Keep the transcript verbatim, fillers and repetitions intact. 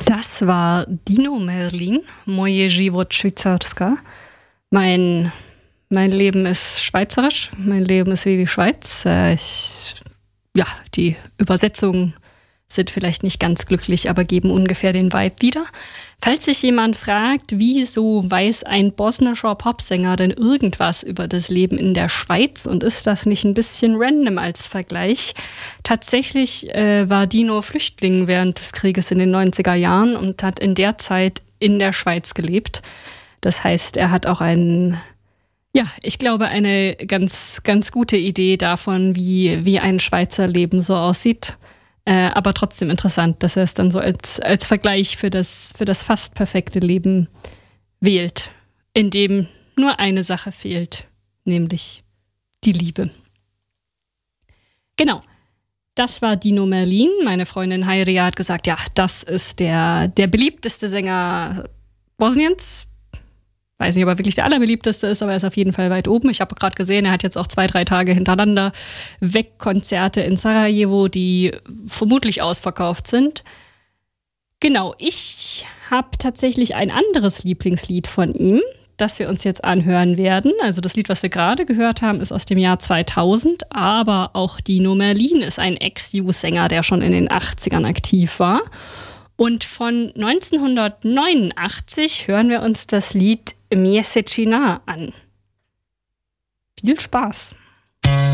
Das war Dino Merlin, Moje żywot szwajcarska. Mein, mein Leben ist schweizerisch, mein Leben ist wie die Schweiz. Äh, ich, ja, die Übersetzungen sind vielleicht nicht ganz glücklich, aber geben ungefähr den Vibe wieder. Falls sich jemand fragt, wieso weiß ein bosnischer Popsänger denn irgendwas über das Leben in der Schweiz und ist das nicht ein bisschen random als Vergleich? Tatsächlich äh, war Dino Flüchtling während des Krieges in den neunziger Jahren und hat in der Zeit in der Schweiz gelebt. Das heißt, er hat auch einen, ja, ich glaube, eine ganz, ganz gute Idee davon, wie, wie ein Schweizer Leben so aussieht. Äh, aber trotzdem interessant, dass er es dann so als, als Vergleich für das, für das fast perfekte Leben wählt, in dem nur eine Sache fehlt, nämlich die Liebe. Genau, das war Dino Merlin. Meine Freundin Hayria hat gesagt, ja, das ist der, der beliebteste Sänger Bosniens. Weiß nicht, ob er wirklich der allerbeliebteste ist, aber er ist auf jeden Fall weit oben. Ich habe gerade gesehen, er hat jetzt auch zwei, drei Tage hintereinander Wegkonzerte in Sarajevo, die vermutlich ausverkauft sind. Genau, ich habe tatsächlich ein anderes Lieblingslied von ihm, das wir uns jetzt anhören werden. Also das Lied, was wir gerade gehört haben, ist aus dem Jahr zweitausend, aber auch Dino Merlin ist ein Ex-Youth-Sänger, der schon in den achtzigern aktiv war. Und von neunzehnhundertneunundachtzig hören wir uns das Lied Mjesečina an. Viel Spaß!